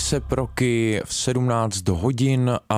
se proky v 17 hodin a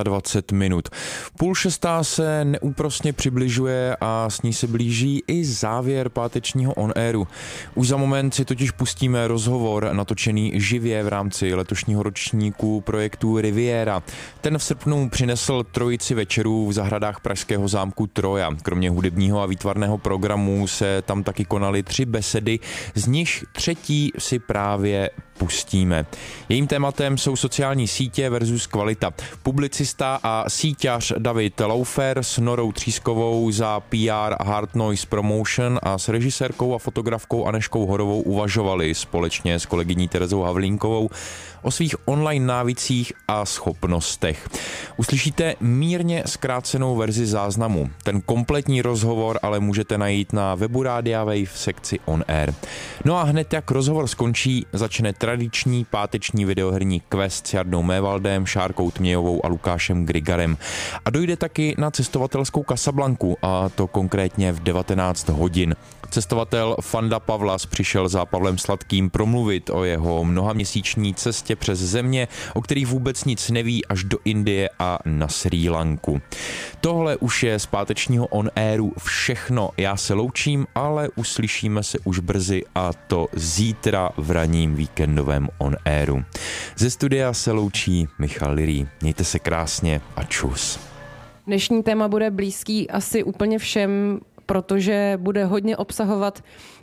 25 minut. 5:30 se neúprosně přibližuje a s ní se blíží i závěr pátečního on-airu. Už za moment si totiž pustíme rozhovor natočený živě v rámci letošního ročníku projektu Riviera. Ten v srpnu přinesl trojici večerů v zahradách pražského zámku Troja. Kromě hudebního a výtvarného programu se tam taky konaly 3 besedy, z nichž třetí si právě pustíme. Jejím tématem jsou sociální sítě versus kvalita. Publicista a síťař David Laufer s Norou Třískovou za PR Hard Noise Promotion a s režisérkou a fotografkou Anežkou Horovou uvažovali společně s kolegyní Terezou Havlínkovou o svých online návicích a schopnostech. Uslyšíte mírně zkrácenou verzi záznamu. Ten kompletní rozhovor ale můžete najít na webu Rádia Wave v sekci On Air. No a hned jak rozhovor skončí, začne tradiční páteční videoherní quest s Jardou Mévaldem, Šárkou Tmějovou a Lukášem Grigarem. A dojde taky na cestovatelskou Casablanku, a to konkrétně v 19 hodin. Cestovatel Fanda Pavlas přišel za Pavlem Sladkým promluvit o jeho mnohaměsíční cestě přes země, o kterých vůbec nic neví, až do Indie a na Srí Lanku. Tohle už je z pátečního on-airu všechno. Já se loučím, ale uslyšíme se už brzy, a to zítra v ranním víkendovém on-airu. Ze studia se loučí Michal Lirý. Mějte se krásně a čus. Dnešní téma bude blízký asi úplně všem, protože bude hodně obsahovat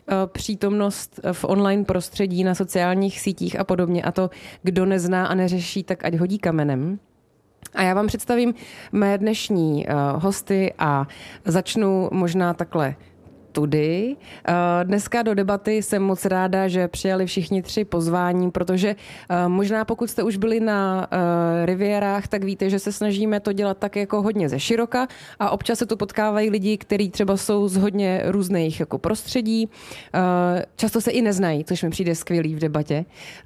přítomnost v online prostředí, na sociálních sítích a podobně. A to, kdo nezná a neřeší, tak ať hodí kamenem. A já vám představím mé dnešní hosty a začnu možná takhle tudy. Dneska do debaty jsem moc ráda, že přijali všichni 3 pozvání, protože možná pokud jste už byli na Rivierách, tak víte, že se snažíme to dělat tak jako hodně ze široka a občas se tu potkávají lidi, kteří třeba jsou z hodně různých jako prostředí. Často se i neznají, což mi přijde skvělý v debatě.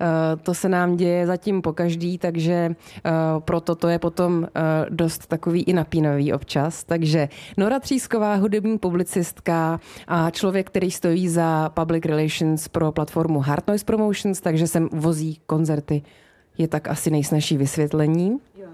To se nám děje zatím pokaždý, takže proto to je potom dost takový i napínavý občas. Takže Nora Třísková, hudební publicistka, a člověk, který stojí za public relations pro platformu Hard Noise Promotions, takže sem vozí koncerty, je tak asi nejsnažší vysvětlení.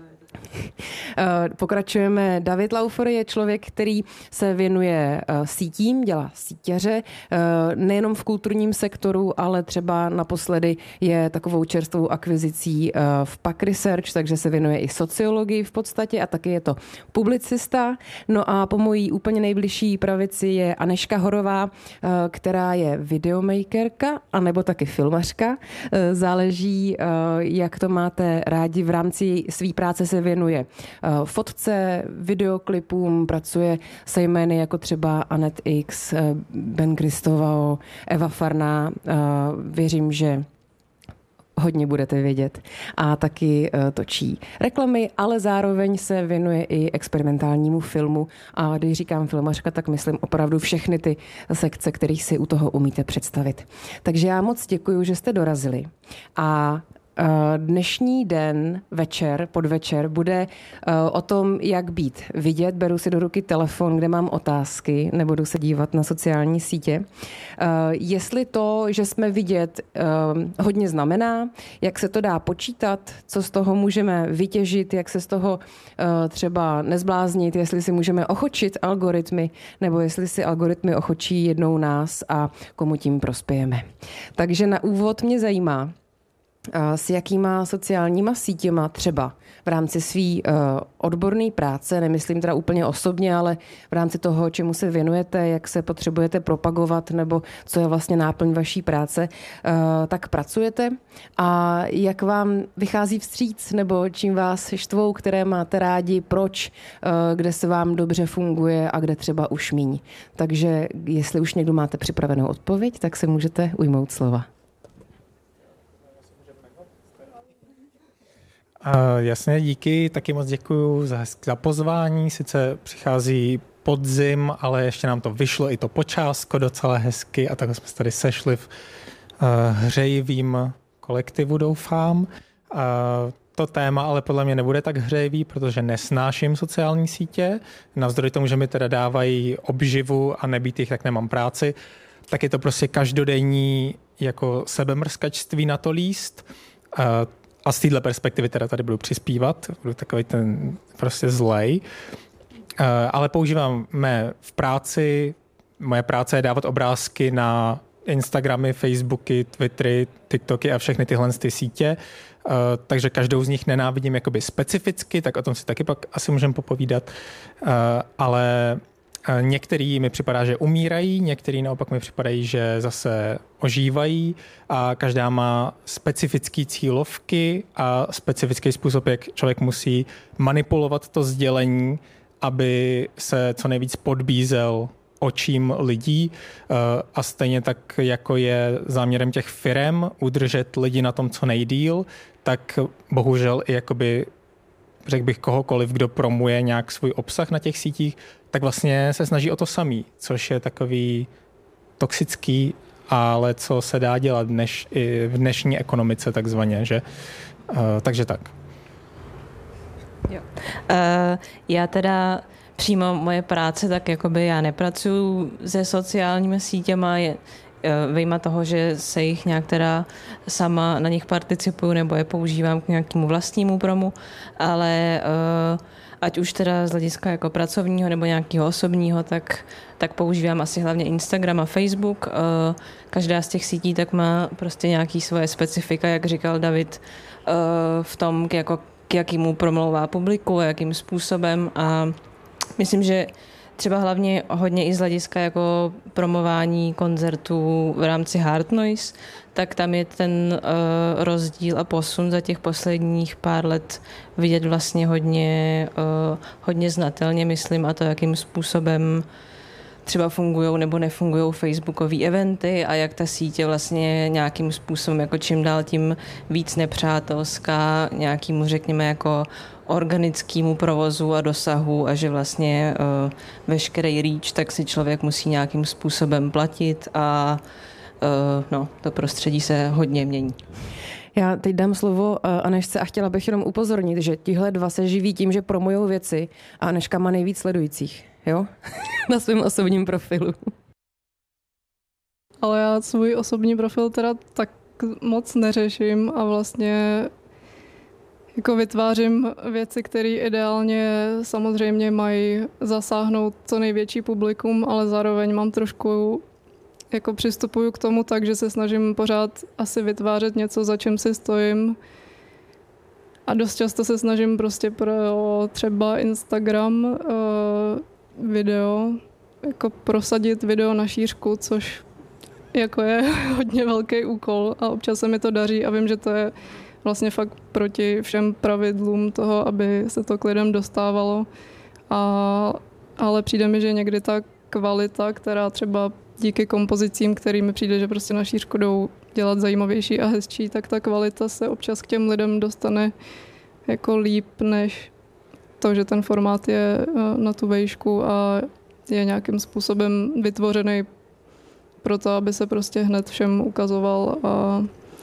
Pokračujeme. David Laufer je člověk, který se věnuje sítím, dělá sítěře, nejenom v kulturním sektoru, ale třeba naposledy je takovou čerstvou akvizicí v PAC Research, takže se věnuje i sociologii v podstatě a taky je to publicista. No a po mojí úplně nejbližší pravici je Anežka Horová, která je videomakerka, anebo taky filmařka. Záleží, jak to máte rádi. V rámci své práce se věnuje fotce, videoklipům, pracuje se jmény jako třeba Anet X, Ben Kristovao, Eva Farná. Věřím, že hodně budete vědět. A taky točí reklamy, ale zároveň se věnuje i experimentálnímu filmu. A když říkám filmařka, tak myslím opravdu všechny ty sekce, které si u toho umíte představit. Takže já moc děkuju, že jste dorazili. A dnešní den, podvečer, bude o tom, jak být vidět. Beru si do ruky telefon, kde mám otázky, nebudu se dívat na sociální sítě. Jestli to, že jsme vidět, hodně znamená, jak se to dá počítat, co z toho můžeme vytěžit, jak se z toho třeba nezbláznit, jestli si můžeme ochočit algoritmy, nebo jestli si algoritmy ochočí jednou nás a komu tím prospějeme. Takže na úvod mě zajímá, s jakýma sociálníma sítěma třeba v rámci své odborné práce, nemyslím teda úplně osobně, ale v rámci toho, čemu se věnujete, jak se potřebujete propagovat, nebo co je vlastně náplň vaší práce, tak pracujete a jak vám vychází vstříc, nebo čím vás štvou, které máte rádi, proč, kde se vám dobře funguje a kde třeba už míň. Takže jestli už někdo máte připravenou odpověď, tak se můžete ujmout slova. Jasně, díky, taky moc děkuju za pozvání, sice přichází podzim, ale ještě nám to vyšlo i to počásko docela hezky a takhle jsme se tady sešli v hřejivým kolektivu, doufám. To téma ale podle mě nebude tak hřejivý, protože nesnáším sociální sítě, navzdory tomu, že mi teda dávají obživu a nebýt jich, tak nemám práci, tak je to prostě každodenní jako sebemrskačství na to líst. a z téhle perspektivy teda tady budu přispívat, budu takový ten prostě zlej. Ale používáme v práci, moje práce je dávat obrázky na Instagramy, Facebooky, Twittery, TikToky a všechny tyhle ty sítě, takže každou z nich nenávidím jakoby specificky, tak o tom si taky pak asi můžeme popovídat, ale některý mi připadá, že umírají, některý naopak mi připadají, že zase ožívají a každá má specifické cílovky a specifický způsob, jak člověk musí manipulovat to sdělení, aby se co nejvíc podbízel očím lidí a stejně tak, jako je záměrem těch firem udržet lidi na tom co nejdýl, tak bohužel i jakoby, řekl bych, kohokoliv, kdo promuje nějak svůj obsah na těch sítích, tak vlastně se snaží o to samý, což je takový toxický, ale co se dá dělat i v dnešní ekonomice takzvaně, že? Takže tak. Jo. Já teda přímo moje práce, tak jakoby já nepracuju se sociálními sítěma, vyjma toho, že se jich nějak teda sama na nich participuju nebo je používám k nějakému vlastnímu promu, ale ať už teda z hlediska jako pracovního nebo nějakého osobního, tak používám asi hlavně Instagram a Facebook. Každá z těch sítí tak má prostě nějaký svoje specifika, jak říkal David, v tom, k jakému promlouvá publiku a jakým způsobem, a myslím, že třeba hlavně hodně i z hlediska jako promování koncertů v rámci Hard Noise, tak tam je ten rozdíl a posun za těch posledních pár let vidět vlastně hodně znatelně, myslím, a to, jakým způsobem třeba fungují nebo nefungují facebookové eventy a jak ta sítě vlastně nějakým způsobem jako čím dál tím víc nepřátelská nějakému, řekněme, jako organickému provozu a dosahu, a že vlastně veškerý reach tak si člověk musí nějakým způsobem platit a to prostředí se hodně mění. Já teď dám slovo Anežce a chtěla bych jenom upozornit, že tihle dva se živí tím, že promujou věci a Anežka má nejvíc sledujících, jo? Na svém osobním profilu. Ale já svůj osobní profil teda tak moc neřeším a vlastně jako vytvářím věci, které ideálně samozřejmě mají zasáhnout co největší publikum, ale zároveň mám trošku, jako přistupuju k tomu tak, že se snažím pořád asi vytvářet něco, za čím si stojím. A dost často se snažím prostě pro třeba Instagram video, jako prosadit video na šířku, což jako je hodně velký úkol a občas se mi to daří a vím, že to je vlastně fakt proti všem pravidlům toho, aby se to k lidem dostávalo. Ale přijde mi, že někdy ta kvalita, která třeba díky kompozicím, kterými přijde, že prostě na šířku jdou dělat zajímavější a hezčí, tak ta kvalita se občas k těm lidem dostane jako líp, než to, že ten formát je na tu vejšku a je nějakým způsobem vytvořený pro to, aby se prostě hned všem ukazoval a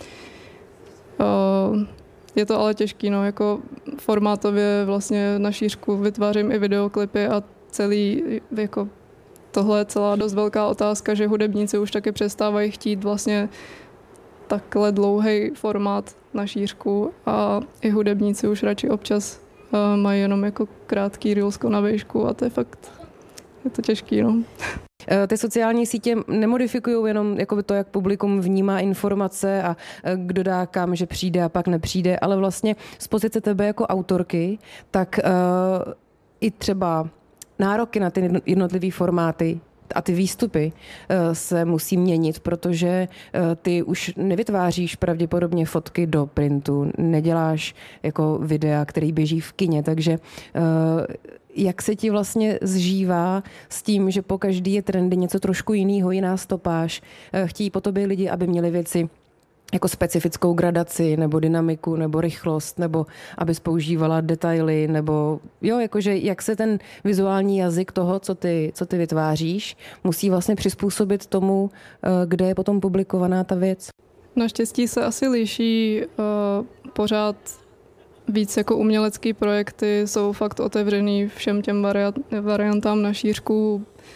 je to ale těžký, no, jako formátově vlastně na šířku vytvářím i videoklipy a jako tohle je celá dost velká otázka, že hudebníci už taky přestávají chtít vlastně takhle dlouhý formát na šířku a i hudebníci už radši občas mají jenom jako krátký reelsko na výšku a to je fakt, je to těžký, no. Ty sociální sítě nemodifikují jenom jako to, jak publikum vnímá informace a kdo dá kam, že přijde a pak nepřijde, ale vlastně z pozice tebe jako autorky, tak i třeba nároky na ty jednotlivé formáty a ty výstupy se musí měnit, protože ty už nevytváříš pravděpodobně fotky do printu, neděláš jako videa, který běží v kině, takže jak se ti vlastně zžívá s tím, že po každý je trendy něco trošku jiného, jiná stopáž, chtějí po tobě lidi, aby měli věci jako specifickou gradaci, nebo dynamiku, nebo rychlost, nebo abys používala detaily, nebo jo, jakože jak se ten vizuální jazyk toho, co ty vytváříš, musí vlastně přizpůsobit tomu, kde je potom publikovaná ta věc. Naštěstí se asi liší pořád víc jako umělecký projekty, jsou fakt otevřený všem těm variantám na šířku.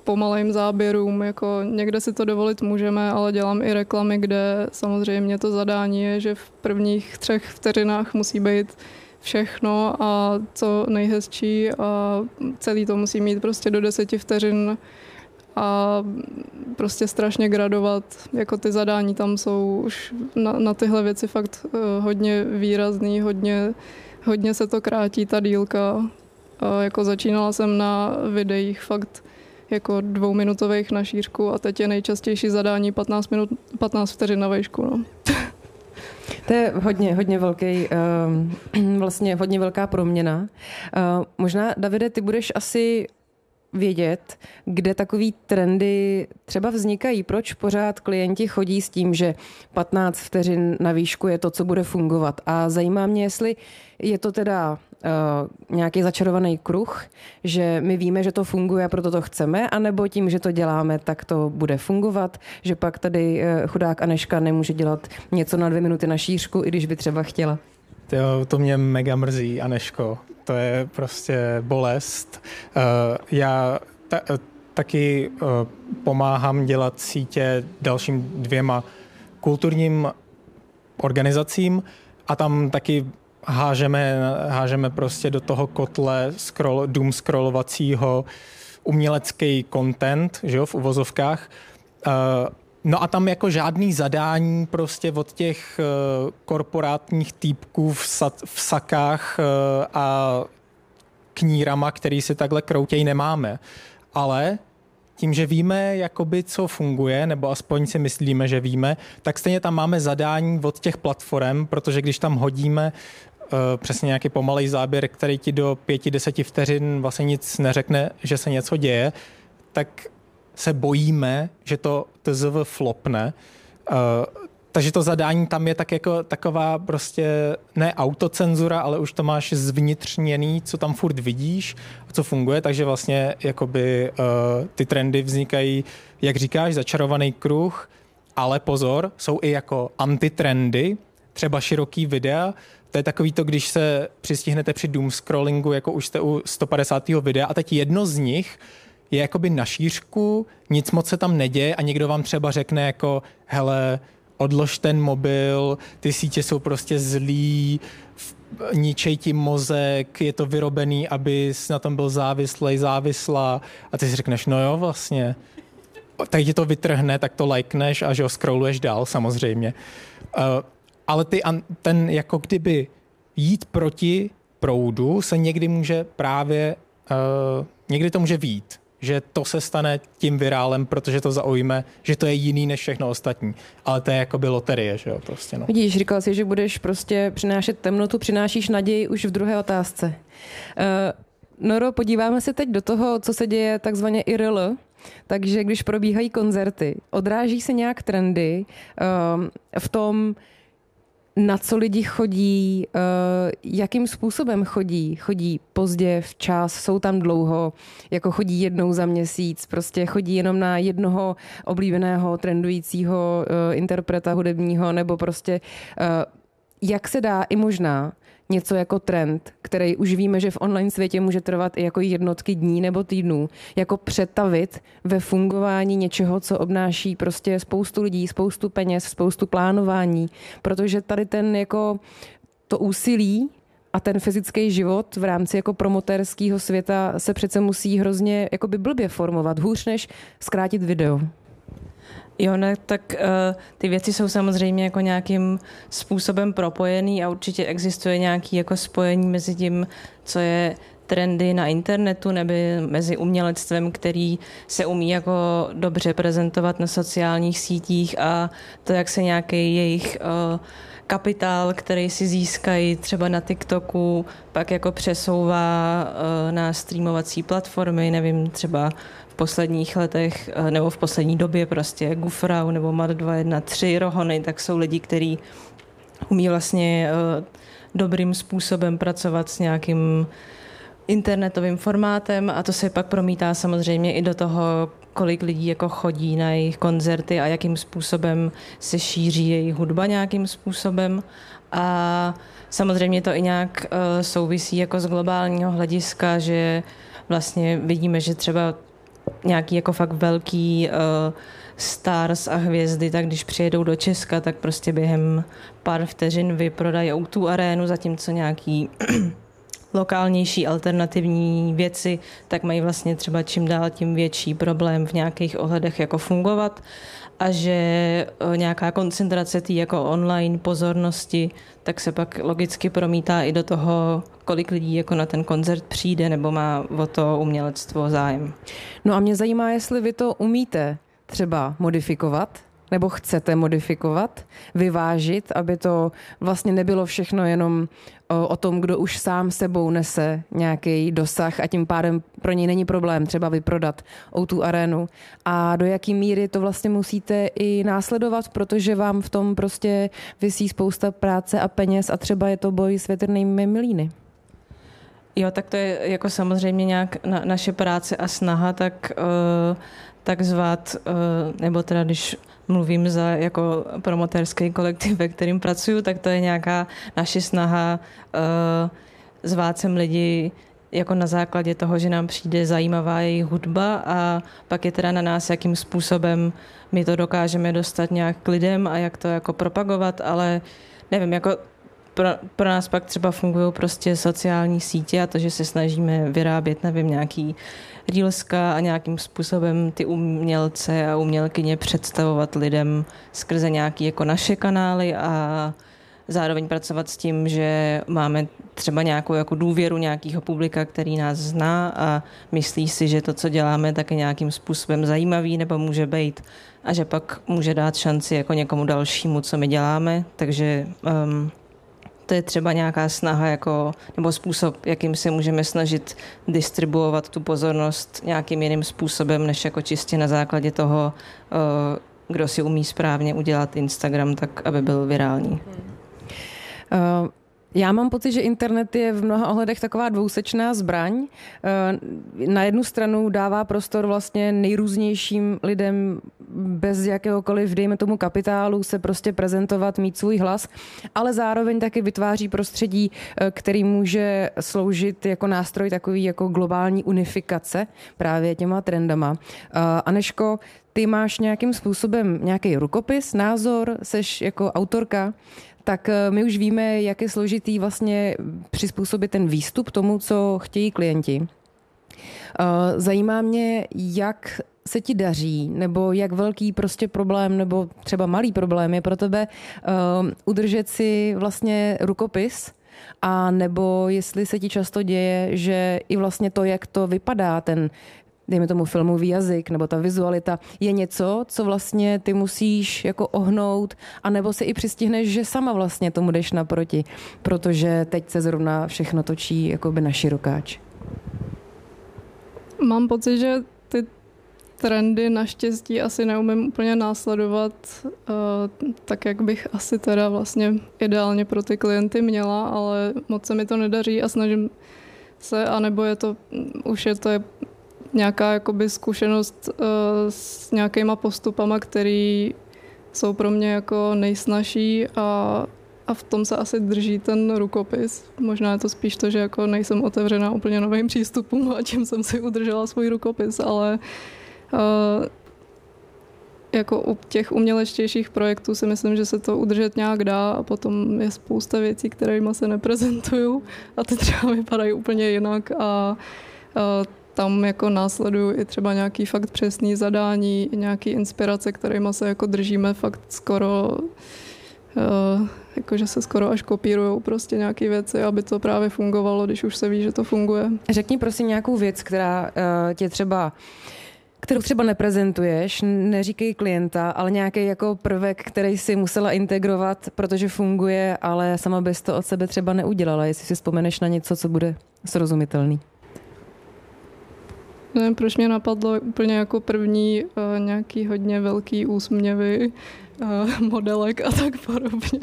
pomalým záběrům, jako někde si to dovolit můžeme, ale dělám i reklamy, kde samozřejmě to zadání je, že v prvních 3 vteřinách musí být všechno a co nejhezčí a celý to musí mít prostě do 10 vteřin a prostě strašně gradovat, jako ty zadání tam jsou už na tyhle věci fakt hodně výrazný, hodně se to krátí ta dílka. A jako začínala jsem na videích fakt jako 2minutových na šířku a teď je nejčastější zadání 15 vteřin na vejšku. No. To je hodně velký, vlastně hodně velká proměna. Možná, Davide, ty budeš asi vědět, kde takový trendy třeba vznikají. Proč pořád klienti chodí s tím, že 15 vteřin na výšku je to, co bude fungovat. A zajímá mě, jestli je to teda nějaký začarovaný kruh, že my víme, že to funguje a proto to chceme, anebo tím, že to děláme, tak to bude fungovat, že pak tady chudák Anežka nemůže dělat něco na 2 minuty na šířku, i když by třeba chtěla. To mě mega mrzí, Anežko. To je prostě bolest. Já taky pomáhám dělat sítě dalším 2 kulturním organizacím a tam taky hážeme prostě do toho kotle doom scrollovacího umělecký content, že jo, v uvozovkách. No a tam jako žádný zadání prostě od těch korporátních týpků v sakách a knírama, který si takhle kroutěj, nemáme. Ale tím, že víme, jakoby, co funguje, nebo aspoň si myslíme, že víme, tak stejně tam máme zadání od těch platform, protože když tam hodíme přesně nějaký pomalej záběr, který ti do 5-10 vteřin vlastně nic neřekne, že se něco děje, tak se bojíme, že to TZV flopne. Takže to zadání tam je tak jako taková prostě ne autocenzura, ale už to máš zvnitřněný, co tam furt vidíš a co funguje, takže vlastně jakoby ty trendy vznikají, jak říkáš, začarovaný kruh, ale pozor, jsou i jako antitrendy, třeba široký videa. To je takový to, když se přistihnete při doom scrollingu, jako už jste u 150. videa a teď jedno z nich je jakoby na šířku, nic moc se tam neděje a někdo vám třeba řekne jako hele, odlož ten mobil, ty sítě jsou prostě zlý, ničej ti mozek, je to vyrobený, abys na tom byl závislá a ty si řekneš, no jo, vlastně. Tak ti to vytrhne, tak to lajkneš a že ho scrolluješ dál samozřejmě. Ale ten jako kdyby jít proti proudu se někdy může právě, někdy to může vyjít, že to se stane tím virálem, protože to zaujme, že to je jiný než všechno ostatní. Ale to je jakoby loterie, že jo, prostě no. Vidíš, říkal jsi, že budeš prostě přinášet temnotu, přinášíš naději už v druhé otázce. Noro, podíváme se teď do toho, co se děje takzvaně IRL. Takže když probíhají koncerty, odráží se nějak trendy v tom, na co lidi chodí, jakým způsobem chodí. Chodí pozdě, včas, jsou tam dlouho, jako chodí jednou za měsíc, prostě chodí jenom na jednoho oblíbeného trendujícího interpreta hudebního, nebo prostě jak se dá i možná něco jako trend, který už víme, že v online světě může trvat i jako jednotky dní nebo týdnů, jako přetavit ve fungování něčeho, co obnáší prostě spoustu lidí, spoustu peněz, spoustu plánování, protože tady ten jako to úsilí a ten fyzický život v rámci jako promotérského světa se přece musí hrozně jakoby blbě formovat, hůř než zkrátit video. Jo, ne, tak ty věci jsou samozřejmě jako nějakým způsobem propojený a určitě existuje nějaký jako spojení mezi tím, co je trendy na internetu nebo mezi umělectvem, který se umí jako dobře prezentovat na sociálních sítích a to, jak se nějaký jejich kapitál, který si získají třeba na TikToku, pak jako přesouvá na streamovací platformy, nevím, třeba v posledních letech, nebo v poslední době prostě Gufrau nebo Mat 213, Rohony, tak jsou lidi, kteří umí vlastně dobrým způsobem pracovat s nějakým internetovým formátem a to se pak promítá samozřejmě i do toho, kolik lidí jako chodí na jejich koncerty a jakým způsobem se šíří jejich hudba nějakým způsobem. A samozřejmě to i nějak souvisí jako z globálního hlediska, že vlastně vidíme, že třeba nějaký jako fakt velký stars a hvězdy, tak když přijedou do Česka, tak prostě během pár vteřin vyprodají O2 arénu, zatímco nějaký lokálnější alternativní věci, tak mají vlastně třeba čím dál tím větší problém v nějakých ohledech jako fungovat a že nějaká koncentrace té jako online pozornosti, tak se pak logicky promítá i do toho, kolik lidí jako na ten koncert přijde nebo má o to umělectvo zájem. No a mě zajímá, jestli vy to umíte třeba modifikovat, nebo chcete modifikovat, vyvážit, aby to vlastně nebylo všechno jenom o tom, kdo už sám sebou nese nějaký dosah a tím pádem pro něj není problém třeba vyprodat O2 arénu. A do jaký míry to vlastně musíte i následovat, protože vám v tom prostě visí spousta práce a peněz a třeba je to boj s větrnými mlýny. Jo, tak to je jako samozřejmě nějak naše práce a snaha, tak zvat, nebo teda když mluvím za jako promotérský kolektiv, ve kterým pracuju, tak to je nějaká naše snaha zvát sem lidi jako na základě toho, že nám přijde zajímavá jejich hudba a pak je teda na nás, jakým způsobem my to dokážeme dostat nějak k lidem a jak to jako propagovat, ale nevím, jako pro nás pak třeba fungují prostě sociální sítě a to, že se snažíme vyrábět, nevím, nějaký reelska a nějakým způsobem ty umělce a umělkyně představovat lidem skrze nějaké jako naše kanály a zároveň pracovat s tím, že máme třeba nějakou jako důvěru nějakého publika, který nás zná a myslí si, že to, co děláme, tak je nějakým způsobem zajímavý nebo může být a že pak může dát šanci jako někomu dalšímu, co my děláme. Takže to je třeba nějaká snaha jako, nebo způsob, jakým se můžeme snažit distribuovat tu pozornost nějakým jiným způsobem, než jako čistě na základě toho, kdo si umí správně udělat Instagram, tak aby byl virální. Já mám pocit, že internet je v mnoha ohledech taková dvousečná zbraň. Na jednu stranu dává prostor vlastně nejrůznějším lidem bez jakéhokoliv, dejme tomu kapitálu, se prostě prezentovat, mít svůj hlas, ale zároveň taky vytváří prostředí, který může sloužit jako nástroj takový jako globální unifikace právě těma trendama. Anežko, ty máš nějakým způsobem nějaký rukopis, názor, seš jako autorka, tak my už víme, jak je složitý vlastně přizpůsobit ten výstup tomu, co chtějí klienti. Zajímá mě, jak se ti daří, nebo jak velký prostě problém, nebo třeba malý problém je pro tebe udržet si vlastně rukopis, a nebo jestli se ti často děje, že i vlastně to, jak to vypadá, ten dejme tomu filmový jazyk nebo ta vizualita, je něco, co vlastně ty musíš jako ohnout, anebo si i přistihneš, že sama vlastně tomu jdeš naproti, protože teď se zrovna všechno točí jakoby na širokáč. Mám pocit, že ty trendy naštěstí asi neumím úplně následovat tak, jak bych asi teda vlastně ideálně pro ty klienty měla, ale moc se mi to nedaří a snažím se, anebo už je to nějaká jakoby zkušenost s nějakýma postupama, které jsou pro mě jako nejsnažší a v tom se asi drží ten rukopis. Možná je to spíš to, že jako nejsem otevřená úplně novým přístupům a čím jsem si udržela svůj rukopis, ale jako u těch umělečtějších projektů si myslím, že se to udržet nějak dá a potom je spousta věcí, kterými se neprezentuju a ty třeba vypadají úplně jinak a tam jako následují i třeba nějaký fakt přesný zadání, nějaký inspirace, kterými se jako držíme fakt skoro, jakože se skoro až kopírujou prostě nějaké věci, aby to právě fungovalo, když už se ví, že to funguje. Řekni prosím nějakou věc, kterou třeba neprezentuješ, neříkej klienta, ale nějaký jako prvek, který si musela integrovat, protože funguje, ale sama bys to od sebe třeba neudělala, jestli si vzpomeneš na něco, co bude srozumitelný. Nevím, proč mě napadlo úplně jako první nějaký hodně velký úsměvy, modelek a tak podobně.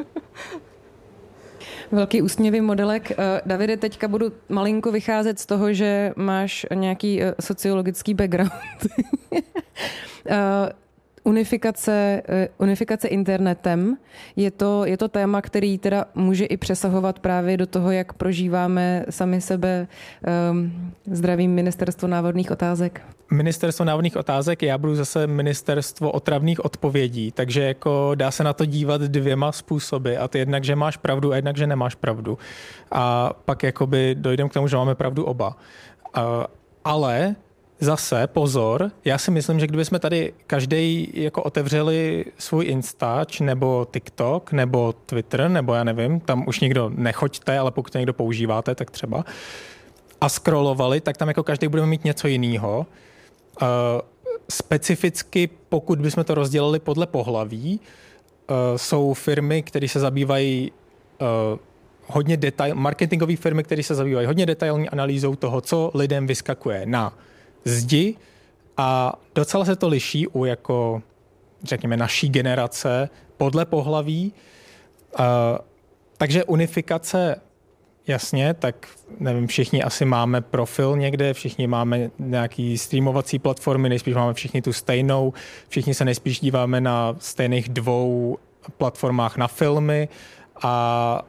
Velký úsměvy modelek. Davide, teďka budu malinko vycházet z toho, že máš nějaký sociologický background. unifikace internetem. Je to téma, který teda může i přesahovat právě do toho, jak prožíváme sami sebe. Zdravím Ministerstvo návodných otázek. Ministerstvo návodných otázek, já budu zase Ministerstvo otravných odpovědí, takže jako dá se na to dívat dvěma způsoby, a to jednak, že máš pravdu a jednak, že nemáš pravdu. A pak jakoby dojdeme k tomu, že máme pravdu oba. Ale zase pozor, já si myslím, že kdybychom tady každý jako otevřeli svůj Instač nebo TikTok nebo Twitter, nebo já nevím, tam už nikdo nechoďte, ale pokud to někdo používáte, tak třeba, a scrollovali, tak tam jako každý budeme mít něco jiného. Specificky, pokud bychom to rozdělili podle pohlaví, jsou firmy, které se zabývají marketingové firmy, které se zabývají hodně detailní analýzou toho, co lidem vyskakuje na zdi, a docela se to liší u jako, řekněme, naší generace podle pohlaví. Takže unifikace, jasně, tak nevím, všichni asi máme profil někde, všichni máme nějaký streamovací platformy, nejspíš máme všichni tu stejnou, všichni se nejspíš díváme na stejných 2 platformách na filmy a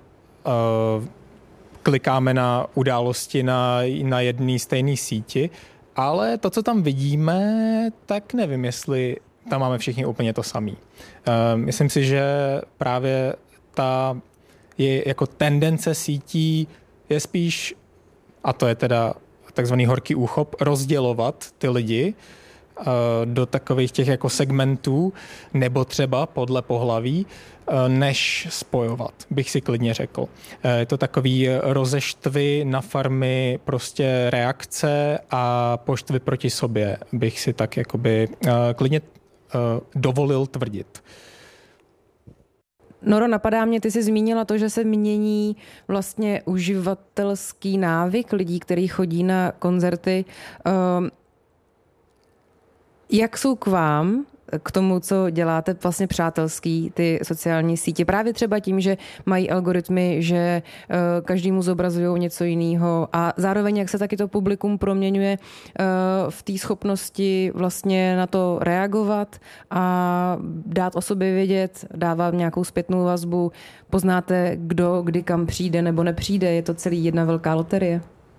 klikáme na události na jedné stejné síti, ale to, co tam vidíme, tak nevím, jestli tam máme všichni úplně to samý. Myslím si, že právě ta je jako tendence sítí je spíš, a to je teda takzvaný horký úchop, rozdělovat ty lidi do takových těch jako segmentů, nebo třeba podle pohlaví, než spojovat, bych si klidně řekl. Je to takový rozeštvy na farmy, prostě reakce a poštvy proti sobě, bych si tak jakoby klidně dovolil tvrdit. Noro, napadá mě, ty jsi zmínila to, že se mění vlastně uživatelský návyk lidí, kteří chodí na koncerty. Jak jsou k vám, k tomu, co děláte vlastně přátelský, ty sociální sítě? Právě třeba tím, že mají algoritmy, že každému zobrazují něco jiného, a zároveň jak se taky to publikum proměňuje v té schopnosti vlastně na to reagovat a dát o sobě vědět, dávat nějakou zpětnou vazbu. Poznáte, kdo kdy kam přijde nebo nepřijde? Je to celý jedna velká loterie?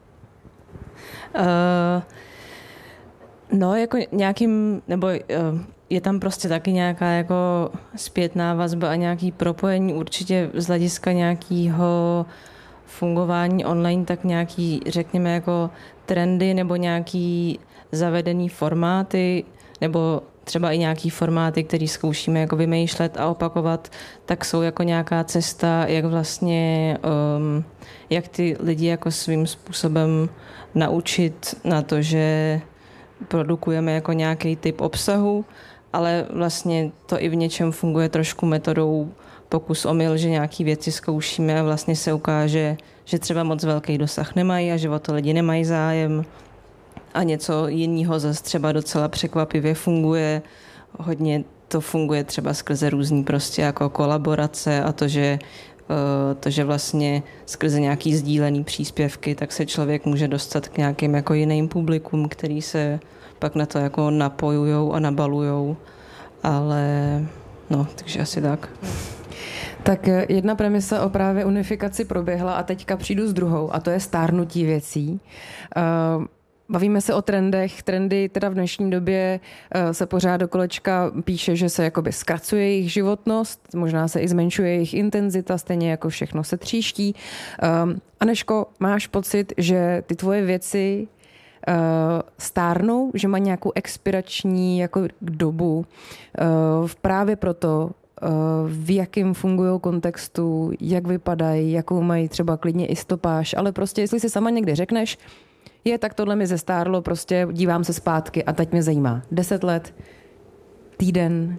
No, jako nějakým, nebo je tam prostě taky nějaká jako zpětná vazba a nějaký propojení určitě z hlediska nějakého fungování online, tak nějaký, řekněme, jako trendy nebo nějaký zavedený formáty, nebo třeba i nějaký formáty, které zkoušíme jako vymýšlet a opakovat, tak jsou jako nějaká cesta, jak vlastně, jak ty lidi jako svým způsobem naučit na to, že produkujeme jako nějaký typ obsahu, ale vlastně to i v něčem funguje trošku metodou pokus omyl, že nějaký věci zkoušíme a vlastně se ukáže, že třeba moc velký dosah nemají a že o to lidi nemají zájem a něco jiného zase třeba docela překvapivě funguje. Hodně to funguje třeba skrze různý prostě jako kolaborace a to, že vlastně skrze nějaký sdílený příspěvky, tak se člověk může dostat k nějakým jako jiným publikům, který se pak na to jako napojujou a nabalujou, ale no, takže asi tak. Tak jedna premisa o právě unifikaci proběhla a teďka přijdu s druhou, a to je stárnutí věcí. Bavíme se o trendech. Trendy teda v dnešní době se pořád do kolečka píše, že se jakoby zkracuje jejich životnost, možná se i zmenšuje jejich intenzita, stejně jako všechno se tříští. Aneško, máš pocit, že ty tvoje věci stárnou, že mají nějakou expirační jako dobu právě proto, v jakém fungují kontextu, jak vypadají, jakou mají třeba klidně i stopáž, ale prostě jestli si sama někdy řekneš, tak tohle mi zestárlo, prostě dívám se zpátky a teď mě zajímá 10 let, týden.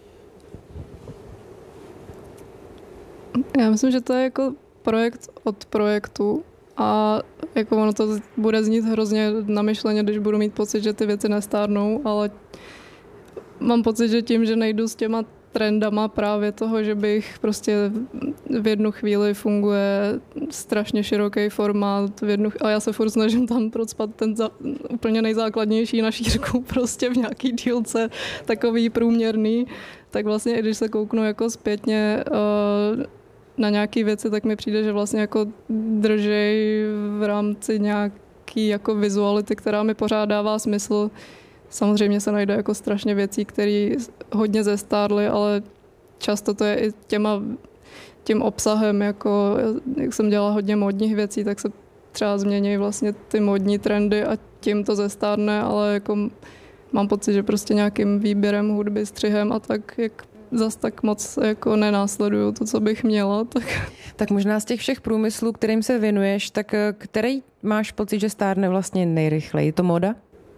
Já myslím, že to je jako projekt od projektu a jako ono to bude znít hrozně namyšleně, když budu mít pocit, že ty věci nestárnou, ale mám pocit, že tím, že nejdu s těma trendama právě toho, že bych prostě v jednu chvíli funguje strašně široký formát, a já se furt snažím tam procpat ten úplně nejzákladnější na šířku prostě v nějaký dílce takový průměrný, tak vlastně i když se kouknu jako zpětně na nějaké věci, tak mi přijde, že vlastně jako držej v rámci nějaký jako vizuality, která mi pořád dává smysl. Samozřejmě se najde jako strašně věcí, které hodně zestárly, ale často to je i tím obsahem, jako jak jsem dělala hodně módních věcí, tak se třeba změní vlastně ty módní trendy a tím to zestárne, ale jako mám pocit, že prostě nějakým výběrem hudby, střihem a tak, jak zas tak moc jako nenásleduju to, co bych měla. Tak možná z těch všech průmyslů, kterým se věnuješ, tak který máš pocit, že stárne vlastně nejrychleji? Je to móda?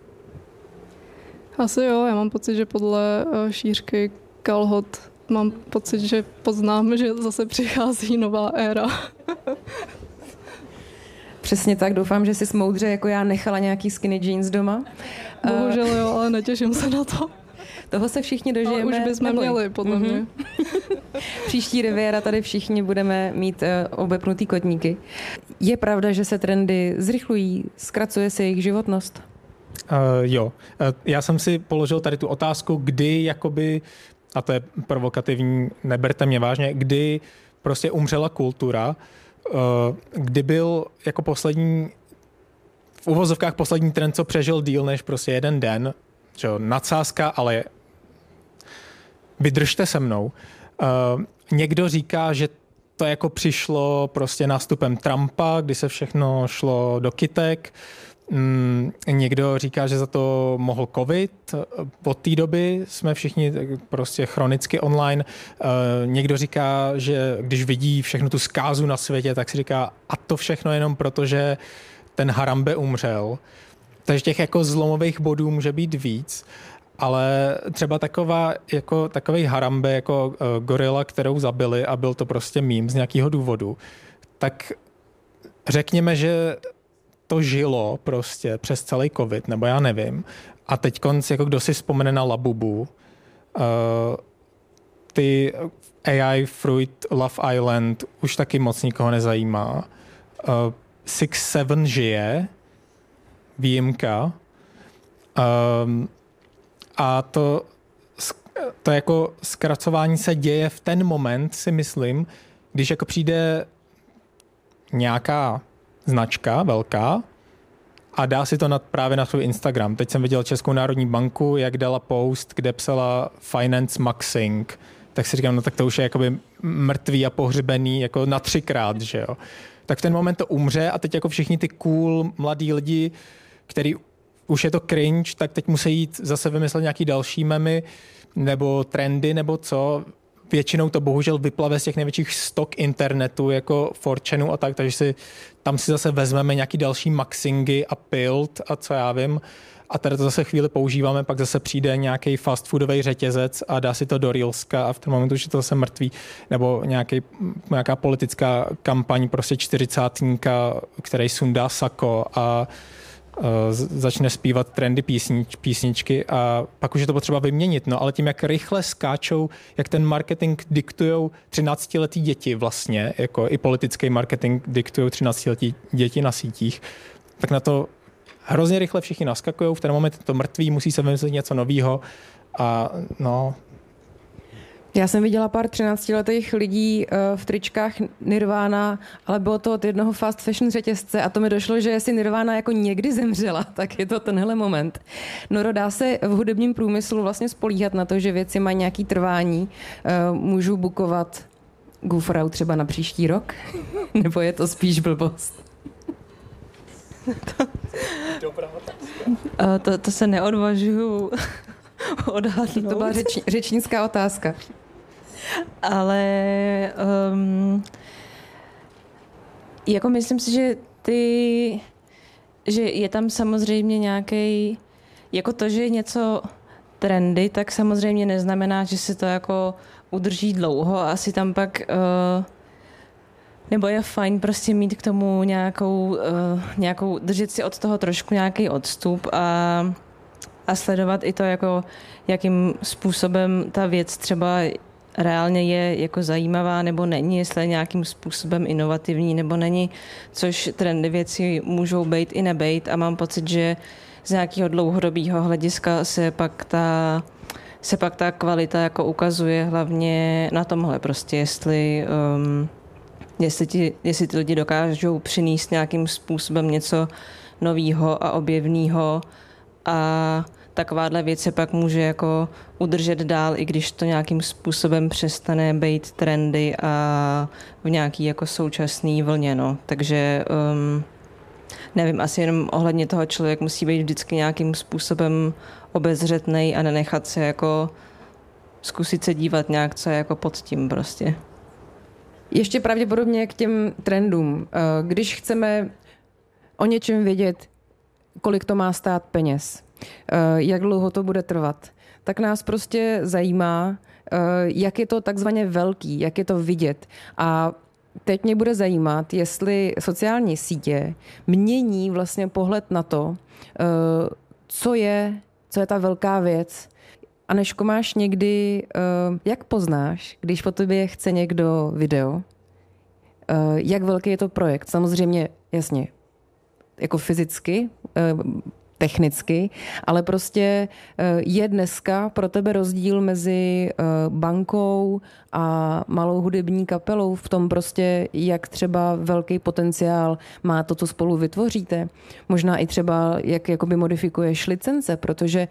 Asi jo, já mám pocit, že podle šířky kalhot mám pocit, že poznám, že zase přichází nová éra. Přesně tak, doufám, že jsi moudře jako já nechala nějaký skinny jeans doma. Bohužel jo, ale netěším se na to. Toho se všichni dožijeme. Ale už bychom měli, podle mě. Příští Riviera tady všichni budeme mít obepnutý kotníky. Je pravda, že se trendy zrychlují, zkracuje se jejich životnost? Jo. Já jsem si položil tady tu otázku, kdy jakoby, a to je provokativní, neberte mě vážně, kdy prostě umřela kultura, kdy byl jako poslední, v uvozovkách poslední trend, co přežil díl než prostě jeden den, že jo, nadsázka, ale vydržte se mnou. Někdo říká, že to jako přišlo prostě nástupem Trumpa, kdy se všechno šlo do kytek. Někdo říká, že za to mohl covid. Od té doby jsme všichni prostě chronicky online. Někdo říká, že když vidí všechno tu zkázu na světě, tak si říká, a to všechno jenom proto, že ten Harambe umřel. Takže těch jako zlomových bodů může být víc. Ale třeba takovej Harambe jako gorila, kterou zabili a byl to prostě mím z nějakého důvodu, tak řekněme, že to žilo prostě přes celý covid, nebo já nevím. A teď jako kdo si vzpomene na Labubu, ty AI Fruit Love Island už taky moc nikoho nezajímá. 6-7 žije, výjimka. A to jako zkracování se děje v ten moment, si myslím, když jako přijde nějaká značka velká a dá si to právě na svůj Instagram. Teď jsem viděl Českou národní banku, jak dala post, kde psala Finance Maxing. Tak si říkám, no tak to už je jakoby mrtvý a pohřbený jako na 3krát, že jo. Tak v ten moment to umře a teď jako všichni ty cool mladí lidi, který už je to cringe, tak teď musí jít zase vymyslet nějaký další memy nebo trendy nebo co. Většinou to bohužel vyplave z těch největších stok internetu, jako 4chanu a tak, takže tam si zase vezmeme nějaký další maxingy a Pilt a co já vím. A tady to zase chvíli používáme, pak zase přijde nějaký fast foodový řetězec a dá si to do Reelska a v ten moment už je to zase mrtvý. Nebo nějaká politická kampaň, prostě 40-tníka, který sundá sako a začne zpívat trendy písničky a pak už je to potřeba vyměnit. No ale tím, jak rychle skáčou, jak ten marketing diktujou 13letý děti vlastně, jako i politický marketing diktujou 13letý děti na sítích, tak na to hrozně rychle všichni naskakujou, v ten moment je to mrtvý, musí se vymyslet něco novýho a no. Já jsem viděla pár 13letých lidí v tričkách Nirvana, ale bylo to od jednoho fast fashion řetězce a to mi došlo, že jestli Nirvana jako někdy zemřela, tak je to tenhle moment. Noro, dá se v hudebním průmyslu vlastně spolíhat na to, že věci mají nějaký trvání? Můžu bukovat Gufrau třeba na příští rok? Nebo je to spíš blbost? To se neodvažuju odhadnout. To byla řečnická otázka. Ale jako myslím si, že je tam samozřejmě nějaký, jako to, že je něco trendy, tak samozřejmě neznamená, že se to jako udrží dlouho a asi tam pak nebo je fajn prostě mít k tomu nějakou držet si od toho trošku nějaký odstup a a sledovat i to, jako, jakým způsobem ta věc třeba reálně je jako zajímavá nebo není, jestli je nějakým způsobem inovativní nebo není, což trendy věci můžou být i nebejt a mám pocit, že z nějakého dlouhodobého hlediska se pak ta kvalita jako ukazuje hlavně na tomhle prostě, jestli ty lidi dokážou přinést nějakým způsobem něco novýho a objevného a takováhle věc se pak může jako udržet dál, i když to nějakým způsobem přestane být trendy a v nějaký jako současný vlně, no. Takže nevím, asi jenom ohledně toho člověk musí být vždycky nějakým způsobem obezřetnej a nenechat se jako zkusit se dívat nějak, co je jako pod tím prostě. Ještě pravděpodobně k těm trendům. Když chceme o něčem vědět, kolik to má stát peněz, jak dlouho to bude trvat, tak nás prostě zajímá, jak je to takzvaně velký, jak je to vidět. A teď mě bude zajímat, jestli sociální sítě mění vlastně pohled na to, co je ta velká věc. Anežko, máš někdy, jak poznáš, když po tobě chce někdo video, jak velký je to projekt? Samozřejmě, jasně, jako fyzicky, technicky, ale prostě je dneska pro tebe rozdíl mezi bankou a malou hudební kapelou v tom prostě, jak třeba velký potenciál má to, co spolu vytvoříte. Možná i třeba, jak jakoby modifikuješ licence, protože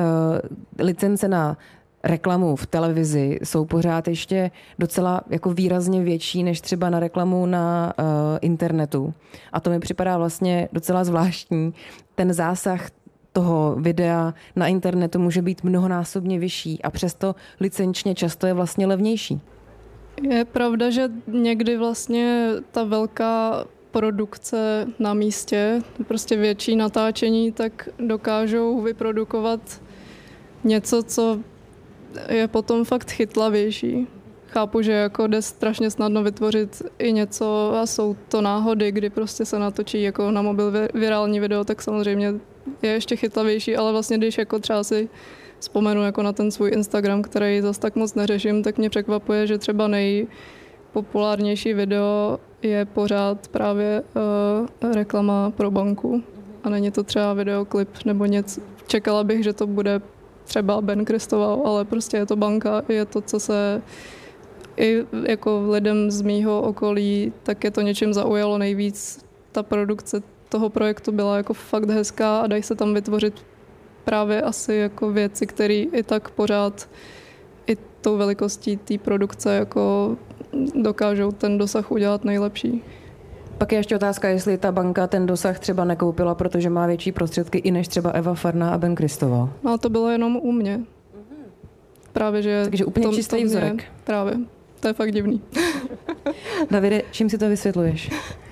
licence na reklamu v televizi jsou pořád ještě docela jako výrazně větší než třeba na reklamu na internetu. A to mi připadá vlastně docela zvláštní. Ten zásah toho videa na internetu může být mnohonásobně vyšší a přesto licenčně často je vlastně levnější. Je pravda, že někdy vlastně ta velká produkce na místě, prostě větší natáčení, tak dokážou vyprodukovat něco, co je potom fakt chytlavější. Chápu, že jako jde strašně snadno vytvořit i něco a jsou to náhody, kdy prostě se natočí jako na mobil virální video, tak samozřejmě je ještě chytlavější, ale vlastně když jako třeba si vzpomenu jako na ten svůj Instagram, který zase tak moc neřeším, tak mě překvapuje, že třeba nejpopulárnější video je pořád právě reklama pro banku a není to třeba videoklip nebo něco. Čekala bych, že to bude třeba Ben Kristoval, ale prostě je to banka, je to, co se i jako lidem z mýho okolí, tak je to něčím zaujalo nejvíc. Ta produkce toho projektu byla jako fakt hezká a dají se tam vytvořit právě asi jako věci, které i tak pořád i tou velikostí té produkce jako dokážou ten dosah udělat nejlepší. Pak je ještě otázka, jestli ta banka ten dosah třeba nekoupila, protože má větší prostředky i než třeba Eva Farná a Ben Kristoval. No a to bylo jenom u mě. Právě, že takže úplně čistý vzorek. Právě. To je fakt divný. Davide, čím si to vysvětluješ?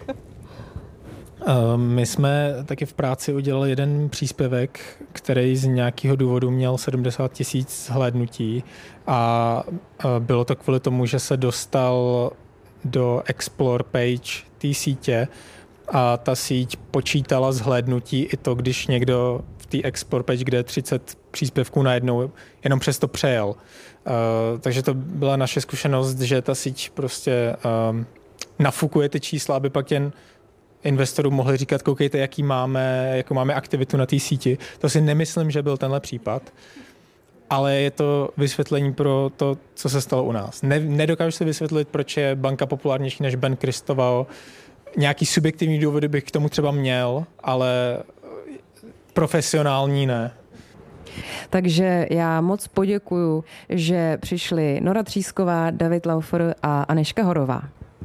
My jsme taky v práci udělali jeden příspěvek, který z nějakého důvodu měl 70 000 zhlédnutí a bylo to kvůli tomu, že se dostal do Explore page té sítě a ta síť počítala zhlédnutí i to, když někdo v té Explore page, kde je 30 příspěvků najednou, jenom přesto přejel. Takže to byla naše zkušenost, že ta síť prostě nafukuje ty čísla, aby pak jen investorům mohli říkat, koukejte, jakou máme aktivitu na té síti. To si nemyslím, že byl tenhle případ, ale je to vysvětlení pro to, co se stalo u nás. Nedokážu si vysvětlit, proč je banka populárnější než Ben Kristoval. Nějaký subjektivní důvody bych k tomu třeba měl, ale profesionální ne. Takže já moc poděkuju, že přišli Nora Třísková, David Laufer a Anežka Horová.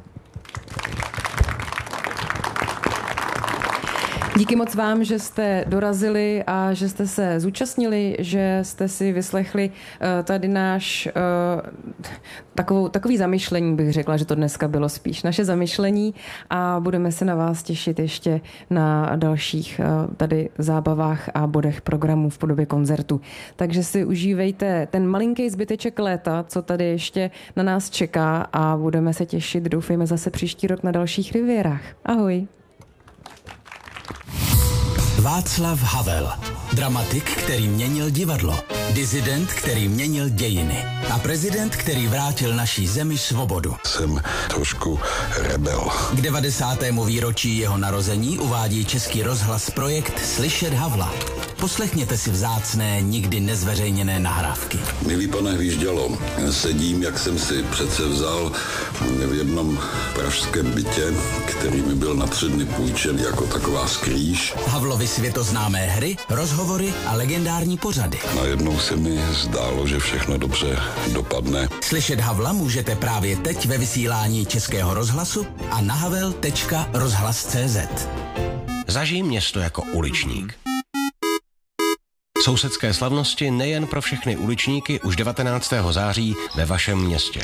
Díky moc vám, že jste dorazili a že jste se zúčastnili, že jste si vyslechli tady náš takový zamyšlení, bych řekla, že to dneska bylo spíš naše zamyšlení a budeme se na vás těšit ještě na dalších tady zábavách a bodech programů v podobě koncertu. Takže si užívejte ten malinký zbyteček léta, co tady ještě na nás čeká a budeme se těšit, doufejme zase příští rok na dalších rivierách. Ahoj. Václav Havel. Dramatik, který měnil divadlo. Disident, který měnil dějiny. A prezident, který vrátil naší zemi svobodu. Jsem trošku rebel. K 90. výročí jeho narození uvádí Český rozhlas projekt Slyšet Havla. Poslechněte si vzácné, nikdy nezveřejněné nahrávky. Milý pane Hvíždělo, sedím, jak jsem si přece vzal v jednom pražském bytě, který mi byl na 3 dny půjčen jako taková skrýž. Havlovy světoznámé hry, rozhovory a legendární pořady. Najednou se mi zdálo, že všechno dobře dopadne. Slyšet Havla můžete právě teď ve vysílání Českého rozhlasu a na havel.rozhlas.cz. Zažij město jako uličník. Sousedské slavnosti nejen pro všechny uličníky už 19. září ve vašem městě.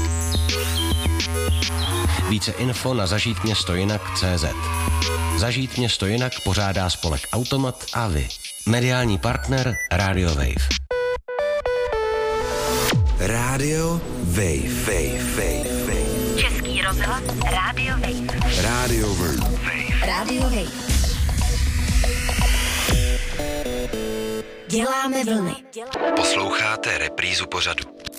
Více info na zažítměstojinak.cz. Zažít město jinak pořádá spolek Automat a vy. Mediální partner Radio Wave. Radio Wave. Český rozhlas Radio Wave. Radio Wave. Radio Wave. Děláme vlny. Posloucháte reprízu pořadu.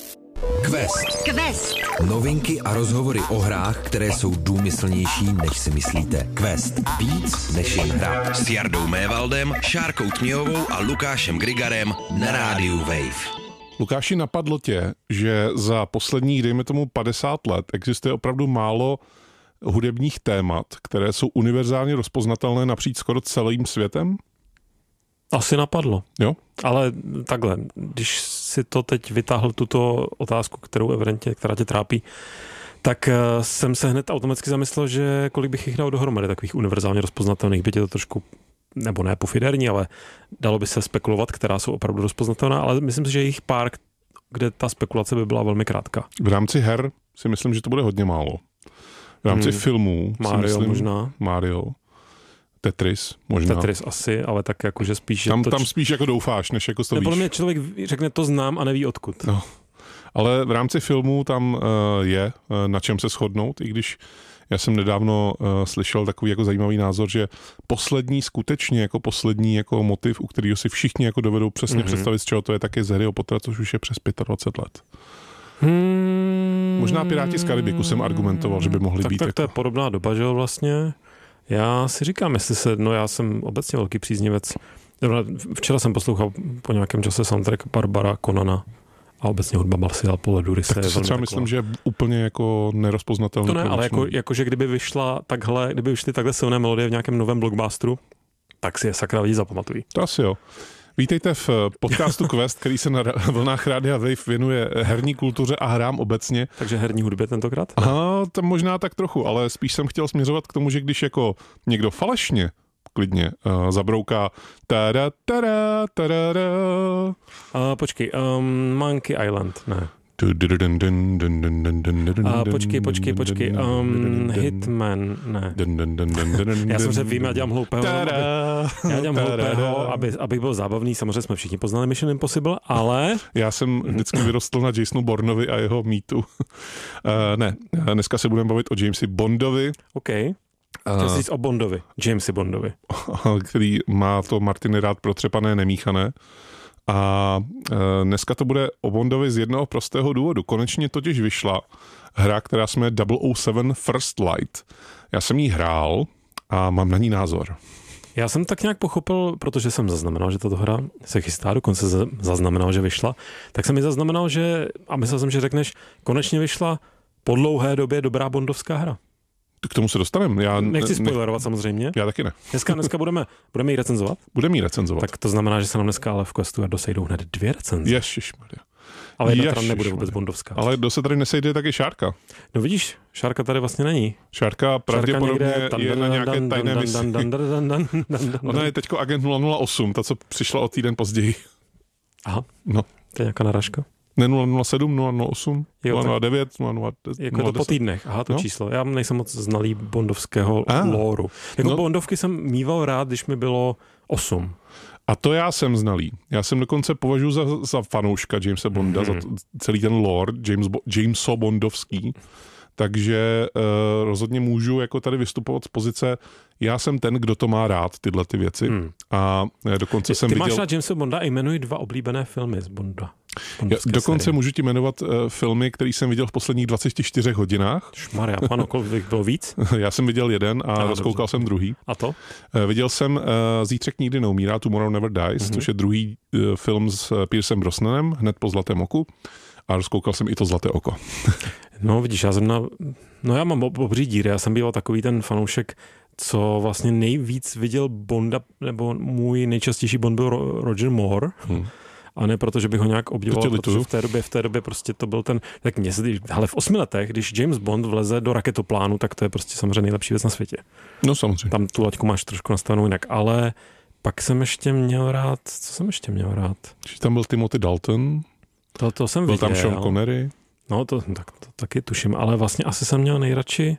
Quest. Novinky a rozhovory o hrách, které jsou důmyslnější, než si myslíte. Quest. Víc než jen hra. S Jardou Mévaldem, Šárkou Tměhovou a Lukášem Grigarem na rádiu Wave. Lukáši, napadlo tě, že za posledních, dejme tomu 50 let, existuje opravdu málo hudebních témat, které jsou univerzálně rozpoznatelné napříč skoro celým světem? Asi napadlo. Jo? Ale takhle, když si to teď vytáhl tuto otázku, která tě trápí, tak jsem se hned automaticky zamyslel, že kolik bych jich dal dohromady takových univerzálně rozpoznatelných, byť je to trošku, nebo ne pofiderní, ale dalo by se spekulovat, která jsou opravdu rozpoznatelná, ale myslím si, že je jich pár, kde ta spekulace by byla velmi krátká. V rámci her si myslím, že to bude hodně málo. V rámci filmů Mario si myslím, možná. Mario. Tetris možná. Tetris asi, ale tak jakože spíš... Tam spíš jako doufáš, než jako to víš. Podle mě člověk řekne, to znám a neví odkud. No. Ale v rámci filmů tam je na čem se shodnout, i když já jsem nedávno slyšel takový jako zajímavý názor, že skutečně jako poslední jako motiv, u kterého si všichni jako dovedou přesně představit, z čeho to je, taky z Harryho Pottera, což už je přes 25 let. Možná Piráti z Karibiku jsem argumentoval, že by mohli být. Tak jako... to je podobná doba, že jo, vlastně. Já si říkám, já jsem obecně velký příznivec. Včera jsem poslouchal po nějakém čase soundtrack Barbara Conana a obecně hudba Marcela Poledurise. Tak to si třeba myslím, že je úplně jako nerozpoznatelné. To ne, ale jakože kdyby vyšly takhle silné melodie v nějakém novém blockbusteru, tak si je sakra lidi zapamatují. To asi jo. Vítejte v podcastu Quest, který se na vlnách Rádia Wave věnuje herní kultuře a hrám obecně. Takže herní hudbě tentokrát? Aha, tam možná tak trochu, ale spíš jsem chtěl směřovat k tomu, že když jako někdo falešně klidně zabrouká počkej, Monkey Island, ne. Počkej, Hitman, ne. Já samozřejmě vím, já dělám hloupého, abych byl zábavný, samozřejmě jsme všichni poznali Mission Impossible, ale... Já jsem vždycky vyrostl na Jasonu Bournovi a jeho mýtu. Ne, dneska se budeme bavit o Jamesi Bondovi. OK. Chtěl jsi říct o Bondovi, Jamesi Bondovi. Který má to Martiny rád protřepané, nemíchané. A dneska to bude o Bondovi z jednoho prostého důvodu. Konečně totiž vyšla hra, která se jmenuje 007 First Light. Já jsem jí hrál a mám na ní názor. Já jsem tak nějak pochopil, protože jsem zaznamenal, že tato hra se chystá, dokonce zaznamenal, že vyšla, tak jsem mi zaznamenal, a myslel jsem, že řekneš, konečně vyšla po dlouhé době dobrá bondovská hra. K tomu se dostaneme. Nechci spoilerovat samozřejmě. Já taky ne. Dneska budeme ji recenzovat? Budeme ji recenzovat. Tak to znamená, že se nám dneska ale v Questu dosejdou hned 2 recenze. Ježišmarja. Ale jedna teda nebude vůbec bondovská. Ale kdo se tady nesejde, tak je Šárka. No vidíš, Šárka tady vlastně není. Šárka pravděpodobně je na nějaké tajné misi. Ona je teďko agent 008, ta, co přišla o týden později. Aha, no. To je nějaká narážka? Ne 007, 008, 009, 010. Jako to po týdnech, aha, to číslo. Já nejsem moc znalý bondovského lóru. Jako bondovky jsem mýval rád, když mi bylo 8. A to já jsem znalý. Já jsem dokonce považuji za fanouška Jamesa Bonda, za celý ten lore Jameso Bondovský. takže rozhodně můžu jako tady vystupovat z pozice, já jsem ten, kdo to má rád, tyhle ty věci. A dokonce jsem viděl... Ty máš rád Jamesa Bonda a jmenuji 2 oblíbené filmy z Bonda. Dokonce série. Můžu ti jmenovat filmy, který jsem viděl v posledních 24 hodinách. Šmarja, pano, kolik bylo víc? Já jsem viděl jeden a rozkoukal jsem druhý. A to? Viděl jsem Zítřek nikdy neumírá, Tomorrow Never Dies, což je druhý film s Piercem Brosnanem, hned po Zlatém oku. A rozkoukal jsem i to Zlaté oko. No vidíš, já mám obří díry, já jsem býval takový ten fanoušek, co vlastně nejvíc viděl Bonda, nebo můj nejčastější Bond byl Roger Moore. A ne proto, že bych ho nějak obdivoval, protože v té době prostě to byl ten, tak mě se, ale v 8 letech, když James Bond vleze do raketoplánu, tak to je prostě samozřejmě nejlepší věc na světě. No samozřejmě. Tam tu laťku máš trošku nastavenou jinak, ale pak jsem ještě měl rád, co jsem ještě měl rád? Tam byl Timothy Dalton. To jsem byl viděl. Byl tam Sean Connery. No to taky tuším, ale vlastně asi jsem měl nejradši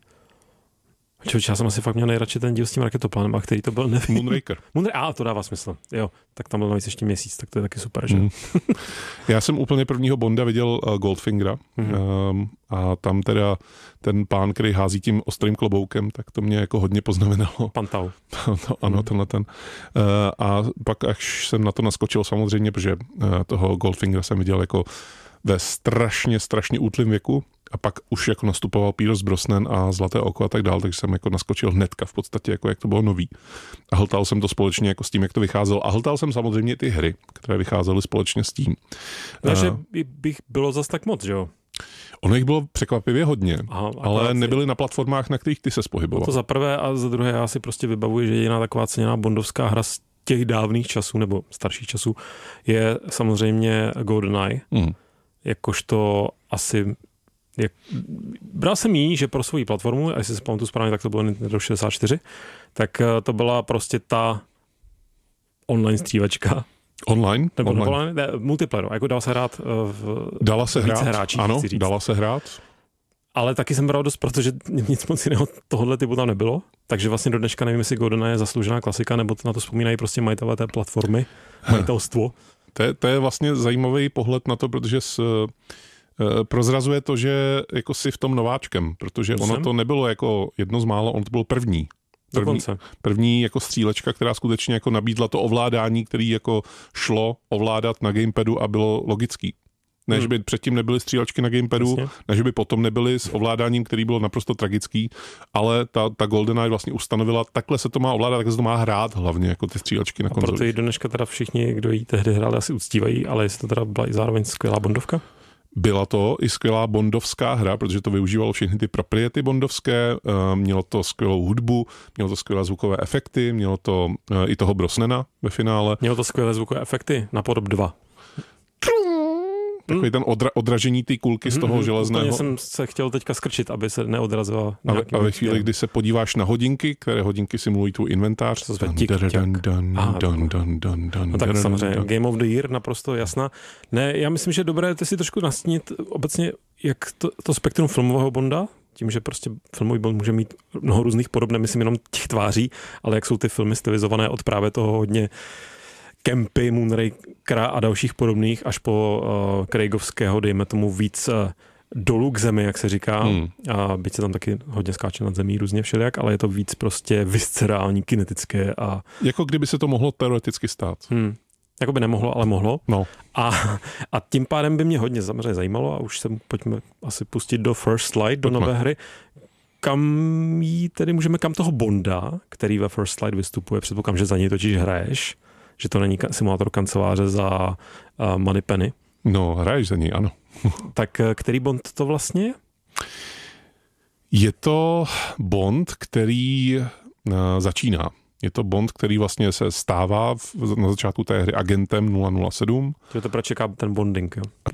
já jsem asi fakt měl nejradši ten díl s tím raketoplánem, a který to byl, nevím. Moonraker. To dává smysl. Jo, tak tam byl navíc ještě měsíc, tak to je taky super, že? Já jsem úplně prvního Bonda viděl Goldfingera a tam teda ten pán, který hází tím ostrým kloboukem, tak to mě jako hodně poznamenalo. Pantau. Ano, tenhle ten. A pak až jsem na to naskočil samozřejmě, protože toho Goldfingera jsem viděl jako ve strašně útlým věku a pak už jako nastupoval Pierce Brosnan a Zlaté oko a tak dál, takže jsem jako naskočil hnedka v podstatě, jako jak to bylo nový. A hltal jsem to společně jako s tím, jak to vycházelo. A hltal jsem samozřejmě ty hry, které vycházely společně s tím. Takže bych bylo zas tak moc, že jo? Ono jich bylo překvapivě hodně, ale nebyly na platformách, na kterých ty ses pohyboval. To za prvé a za druhé já si prostě vybavuji, že jediná taková ceněná bondovská hra z těch dávných časů nebo starších časů je samozřejmě GoldenEye. Jakožto asi bral jsem jí, že pro svou platformu, a jestli si pamatuju správně, tak to bylo Nintendo 64, tak to byla prostě ta online střívačka. Online? Nebo online? Multiplayer, jako dala se hrát více hráčích. Ano, dala se hrát. Ale taky jsem bral dost, protože nic moc jiného tohohle typu tam nebylo. Takže vlastně do dneška nevím, jestli GoldenEye je zasloužená klasika, nebo na to vzpomínají prostě majitelé té platformy, majitelstvo. To je vlastně zajímavý pohled na to, protože prozrazuje to, že jako si v tom nováčkem, protože ono to nebylo jako jedno z mála, on to byl první jako střílečka, která skutečně jako nabídla to ovládání, který jako šlo ovládat na gamepadu a bylo logický. Ne, že by předtím nebyly střílečky na gamepadu, ne, že by potom nebyly s ovládáním, který bylo naprosto tragický, ale ta GoldenEye vlastně ustanovila, takhle se to má ovládat, takhle se to má hrát hlavně, jako ty střílečky na konzoli. A proto ji do dneška teda všichni, kdo jí tehdy hráli, asi uctívají, ale jestli to teda byla i zároveň skvělá bondovka? Byla to i skvělá bondovská hra, protože to využívalo všechny ty propriety bondovské, mělo to skvělou hudbu, mělo to skvělé zvukové efekty, mělo to i toho Brosnana ve finále. Mělo to skvělé zvukové efekty na Podob 2. Takový ten odražení té kulky z toho železného. Já jsem se chtěl teďka skrčit, aby se neodrazila. A ve chvíli, kdy se podíváš na hodinky, které hodinky simulují tu inventář. To zve No tak samozřejmě Game of the Year, naprosto jasná. Ne, já myslím, že je dobré si trošku nastínit obecně, jak to spektrum filmového Bonda, tím, že prostě filmový Bond může mít mnoho různých podob, nemyslím jenom těch tváří, ale jak jsou ty filmy stylizované od právě toho hodně Kempy, Moonrakera a dalších podobných, až po Craigovského, dejme tomu víc dolů k zemi, jak se říká. A byť se tam taky hodně skáče nad zemí různě všelijak, ale je to víc prostě viscerální, kinetické. Jako kdyby se to mohlo teoreticky stát. Jako by nemohlo, ale mohlo. No. A tím pádem by mě hodně zajímalo, a už se pojďme asi pustit do First Light, do nové hry. Kam toho Bonda, který ve First Light vystupuje, předpokládám, že za něj totiž hraješ, že to není simulátor kanceláře za Moneypenny. No, hraješ za něj, ano. Tak který Bond to vlastně je? Je to Bond, který začíná. Je to Bond, který vlastně se stává na začátku té hry agentem 007. Že to čeká ten bonding, jo?